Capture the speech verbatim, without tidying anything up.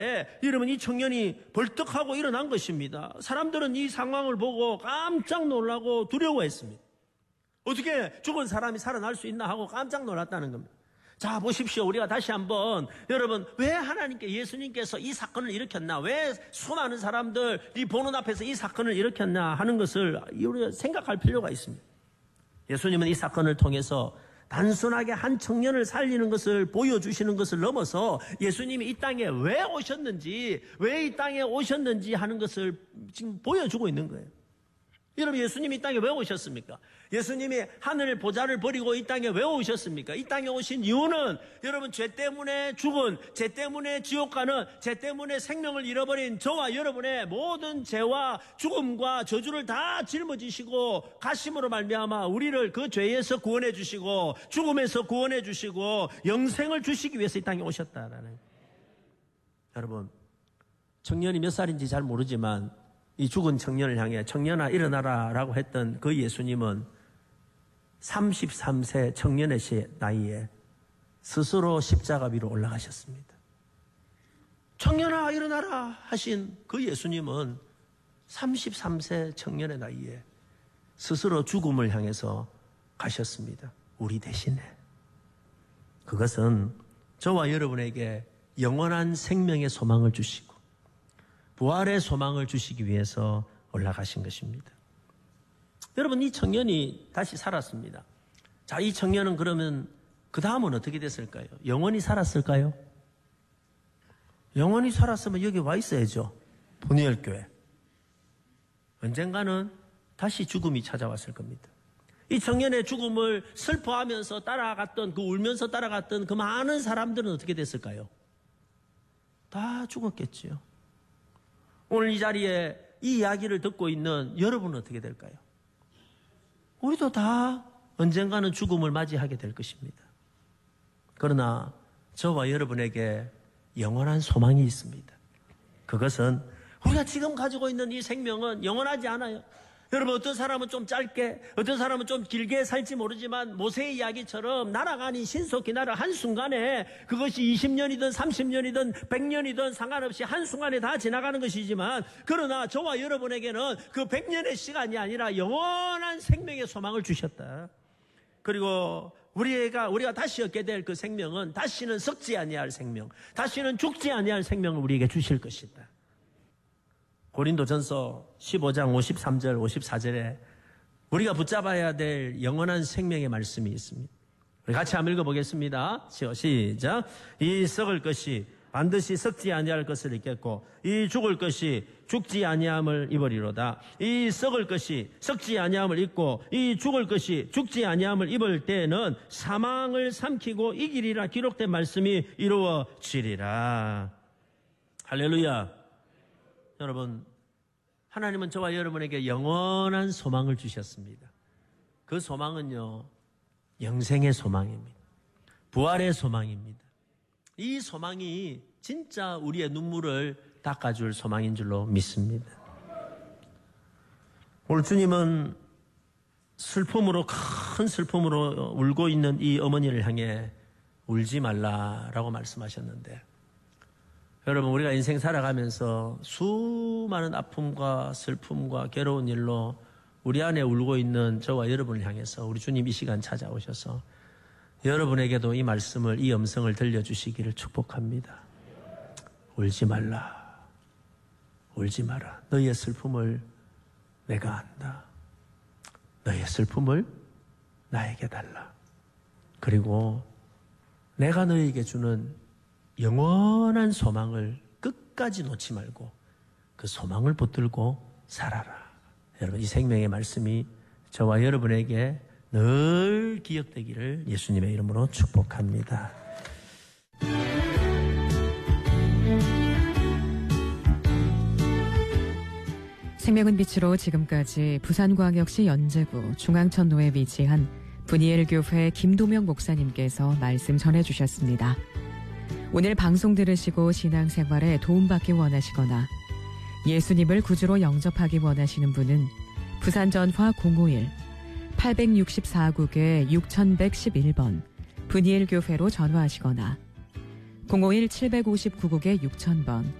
여러분 이 청년이 벌떡하고 일어난 것입니다. 사람들은 이 상황을 보고 깜짝 놀라고 두려워했습니다. 어떻게 죽은 사람이 살아날 수 있나 하고 깜짝 놀랐다는 겁니다. 자, 보십시오. 우리가 다시 한번 여러분 왜 하나님께 예수님께서 이 사건을 일으켰나, 왜 수많은 사람들이 보는 앞에서 이 사건을 일으켰나 하는 것을 우리가 생각할 필요가 있습니다. 예수님은 이 사건을 통해서 단순하게 한 청년을 살리는 것을 보여주시는 것을 넘어서 예수님이 이 땅에 왜 오셨는지, 왜 이 땅에 오셨는지 하는 것을 지금 보여주고 있는 거예요. 여러분, 예수님이 이 땅에 왜 오셨습니까? 예수님이 하늘 보좌를 버리고 이 땅에 왜 오셨습니까? 이 땅에 오신 이유는 여러분 죄 때문에 죽은, 죄 때문에 지옥 가는, 죄 때문에 생명을 잃어버린 저와 여러분의 모든 죄와 죽음과 저주를 다 짊어지시고 가심으로 말미암아 우리를 그 죄에서 구원해 주시고 죽음에서 구원해 주시고 영생을 주시기 위해서 이 땅에 오셨다라는. 여러분, 청년이 몇 살인지 잘 모르지만 이 죽은 청년을 향해 청년아 일어나라 라고 했던 그 예수님은 삼십삼 세 청년의 나이에 스스로 십자가 위로 올라가셨습니다. 청년아 일어나라 하신 그 예수님은 삼십삼 세 청년의 나이에 스스로 죽음을 향해서 가셨습니다. 우리 대신에. 그것은 저와 여러분에게 영원한 생명의 소망을 주시고 부활의 소망을 주시기 위해서 올라가신 것입니다. 여러분, 이 청년이 다시 살았습니다. 자, 이 청년은 그러면 그 다음은 어떻게 됐을까요? 영원히 살았을까요? 영원히 살았으면 여기 와 있어야죠. 보니엘 교회. 언젠가는 다시 죽음이 찾아왔을 겁니다. 이 청년의 죽음을 슬퍼하면서 따라갔던, 그 울면서 따라갔던 그 많은 사람들은 어떻게 됐을까요? 다 죽었겠지요. 오늘 이 자리에 이 이야기를 듣고 있는 여러분은 어떻게 될까요? 우리도 다 언젠가는 죽음을 맞이하게 될 것입니다. 그러나 저와 여러분에게 영원한 소망이 있습니다. 그것은 우리가 지금 가지고 있는 이 생명은 영원하지 않아요. 여러분, 어떤 사람은 좀 짧게, 어떤 사람은 좀 길게 살지 모르지만 모세의 이야기처럼 나라가 아닌 신속히 나라 한순간에, 그것이 이십 년이든 삼십 년이든 백 년이든 상관없이 한순간에 다 지나가는 것이지만, 그러나 저와 여러분에게는 그 백 년의 시간이 아니라 영원한 생명의 소망을 주셨다. 그리고 우리가 우리가 다시 얻게 될 그 생명은 다시는 썩지 아니할 생명, 다시는 죽지 아니할 생명을 우리에게 주실 것이다. 고린도전서 십오 장 오십삼 절 오십사 절에 우리가 붙잡아야 될 영원한 생명의 말씀이 있습니다. 우리 같이 한번 읽어보겠습니다. 시작. 이 썩을 것이 반드시 썩지 아니할 것을 입겠고 이 죽을 것이 죽지 아니함을 입으리로다. 이 썩을 것이 썩지 아니함을 입고 이 죽을 것이 죽지 아니함을 입을 때에는 사망을 삼키고 이기리라 기록된 말씀이 이루어지리라. 할렐루야. 여러분, 하나님은 저와 여러분에게 영원한 소망을 주셨습니다. 그 소망은요, 영생의 소망입니다. 부활의 소망입니다. 이 소망이 진짜 우리의 눈물을 닦아줄 소망인 줄로 믿습니다. 오늘 주님은 슬픔으로, 큰 슬픔으로 울고 있는 이 어머니를 향해 울지 말라라고 말씀하셨는데, 여러분, 우리가 인생 살아가면서 수많은 아픔과 슬픔과 괴로운 일로 우리 안에 울고 있는 저와 여러분을 향해서 우리 주님 이 시간 찾아오셔서 여러분에게도 이 말씀을, 이 음성을 들려주시기를 축복합니다. 울지 말라. 울지 마라. 너희의 슬픔을 내가 안다. 너희의 슬픔을 나에게 달라. 그리고 내가 너희에게 주는 영원한 소망을 끝까지 놓지 말고 그 소망을 붙들고 살아라. 여러분, 이 생명의 말씀이 저와 여러분에게 늘 기억되기를 예수님의 이름으로 축복합니다. 생명은 빛으로 지금까지 부산광역시 연제구 중앙천로에 위치한 분이엘 교회 김도명 목사님께서 말씀 전해주셨습니다. 오늘 방송 들으시고 신앙생활에 도움받기 원하시거나 예수님을 구주로 영접하기 원하시는 분은 부산 전화 공오일 팔육사 국에 육천백십일 번 분이엘 교회로 전화하시거나 공오일 칠오구 구국에 육천 번,